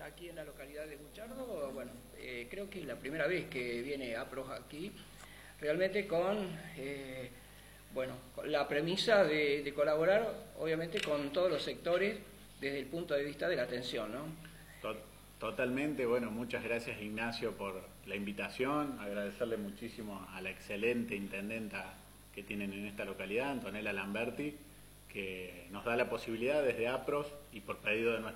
aquí en la localidad de Buchardo. Bueno, creo que es la primera vez que viene APROS aquí, realmente con la premisa de colaborar, obviamente, con todos los sectores desde el punto de vista de la atención, ¿no? Totalmente, bueno, muchas gracias Ignacio por la invitación, agradecerle muchísimo a la excelente intendenta que tienen en esta localidad, Antonella Lamberti, que nos da la posibilidad desde APROS y por pedido de nuestra